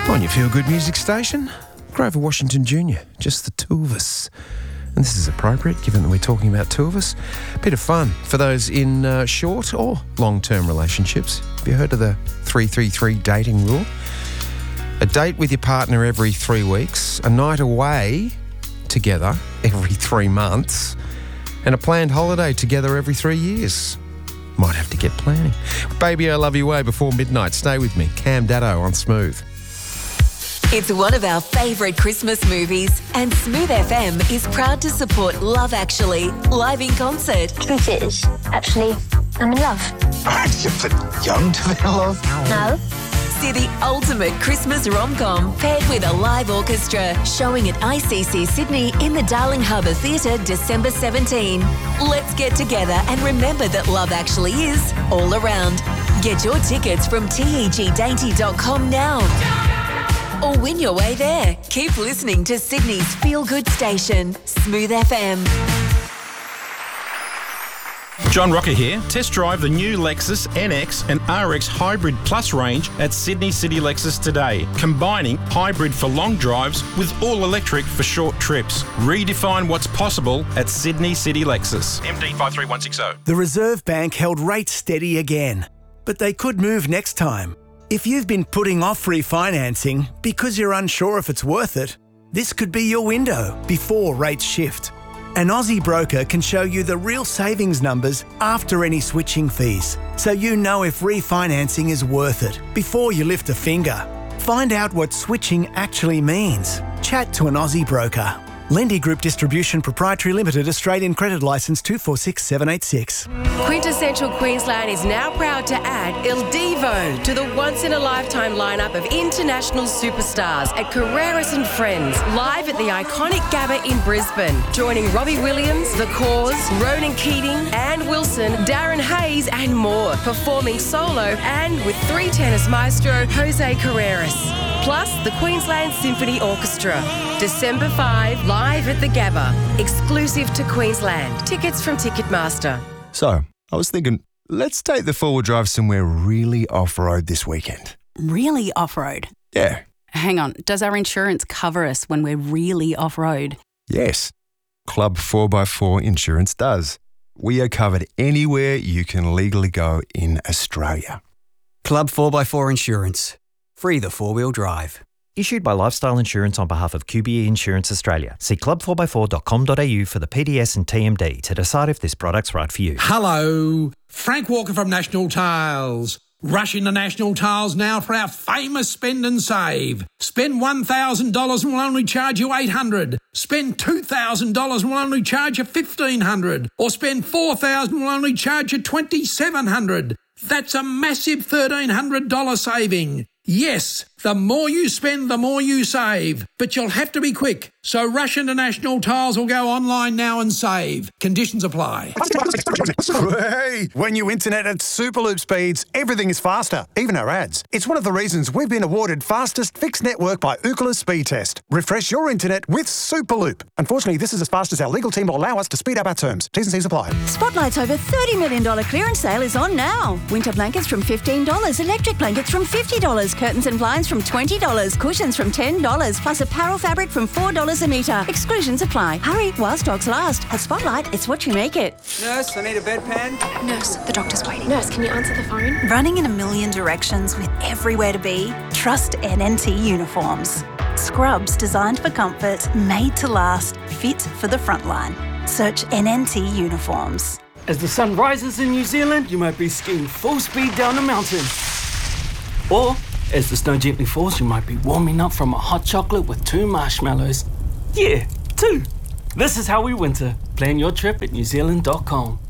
On your feel-good music station, Grover Washington Jr., just the two of us. And this is appropriate, given that we're talking about two of us. Bit of fun for those in short or long-term relationships. Have you heard of the 333 dating rule? A date with your partner every 3 weeks, a night away together every 3 months, and a planned holiday together every 3 years. Might have to get planning. Baby, I Love You Way before midnight. Stay with me. Cam Daddo on Smooth. It's one of our favourite Christmas movies, and Smooth FM is proud to support Love Actually live in concert. Truth is, actually, I'm in love. Aren't you a bit young to be in love? No. See the ultimate Christmas rom-com paired with a live orchestra, showing at ICC Sydney in the Darling Harbour Theatre December 17. Let's get together and remember that love actually is all around. Get your tickets from tegdainty.com now. Or win your way there. Keep listening to Sydney's feel-good station, Smooth FM. John Rocker here. Test drive the new Lexus NX and RX Hybrid Plus range at Sydney City Lexus today, combining hybrid for long drives with all-electric for short trips. Redefine what's possible at Sydney City Lexus. MD 53160. The Reserve Bank held rates steady again, but they could move next time. If you've been putting off refinancing because you're unsure if it's worth it, this could be your window before rates shift. An Aussie broker can show you the real savings numbers after any switching fees, so you know if refinancing is worth it before you lift a finger. Find out what switching actually means. Chat to an Aussie broker. Lendy Group Distribution Proprietary Limited, Australian Credit Licence 246786. Quintessential Queensland is now proud to add Il Divo to the once-in-a-lifetime lineup of international superstars at Carreras and Friends, live at the iconic Gabba in Brisbane, joining Robbie Williams, The Cause, Ronan Keating, Ann Wilson, Darren Hayes and more, performing solo and with 3 tenors maestro Jose Carreras. Plus the Queensland Symphony Orchestra. December 5, live at the Gabba. Exclusive to Queensland. Tickets from Ticketmaster. So, I was thinking, let's take the four-wheel drive somewhere really off-road this weekend. Really off-road? Yeah. Hang on, does our insurance cover us when we're really off-road? Yes. Club 4x4 Insurance does. We are covered anywhere you can legally go in Australia. Club 4x4 Insurance. Free the four-wheel drive. Issued by Lifestyle Insurance on behalf of QBE Insurance Australia. See club4x4.com.au for the PDS and TMD to decide if this product's right for you. Hello, Frank Walker from National Tiles. Rush into National Tiles now for our famous spend and save. Spend $1,000 and we'll only charge you $800. Spend $2,000 and we'll only charge you $1,500. Or spend $4,000 and we'll only charge you $2,700. That's a massive $1,300 saving. Yes, the more you spend, the more you save. But you'll have to be quick. So rush into National Tiles or go online now and save. Conditions apply. Hey, when you internet at Superloop speeds, everything is faster, even our ads. It's one of the reasons we've been awarded fastest fixed network by Ookla Speed Test. Refresh your internet with Superloop. Unfortunately, this is as fast as our legal team will allow us to speed up our terms. T's and C's apply. Spotlight's over $30 million clearance sale is on now. Winter blankets from $15, electric blankets from $50, curtains and blinds from $20, cushions from $10, plus apparel fabric from $4 a metre. Exclusions apply. Hurry while stocks last. At Spotlight, it's what you make it. Nurse, I need a bedpan. Nurse, the doctor's waiting. Nurse, can you answer the phone? Running in a million directions with everywhere to be? Trust NNT uniforms. Scrubs designed for comfort, made to last, fit for the frontline. Search NNT uniforms. As the sun rises in New Zealand, you might be skiing full speed down a mountain. Or, as the snow gently falls, you might be warming up from a hot chocolate with 2 marshmallows. Yeah, 2. This is how we winter. Plan your trip at newzealand.com.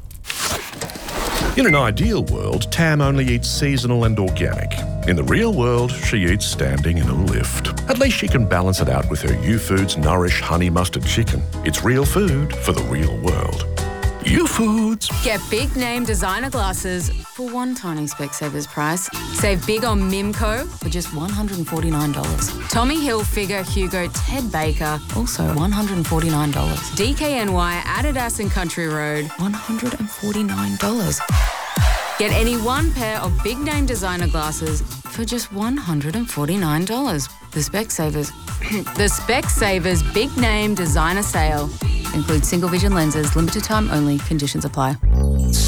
In an ideal world, Tam only eats seasonal and organic. In the real world, she eats standing in a lift. At least she can balance it out with her U-Foods Nourish Honey Mustard Chicken. It's real food for the real world. U-Foods. Get big name designer glasses for one tiny Specsavers price. Save big on Mimco for just $149. Tommy Hilfiger, Hugo, Ted Baker, also $149. DKNY, Adidas and Country Road, $149. Get any one pair of big name designer glasses for just $149. The Specsavers Big Name Designer Sale includes single vision lenses, limited time only, conditions apply.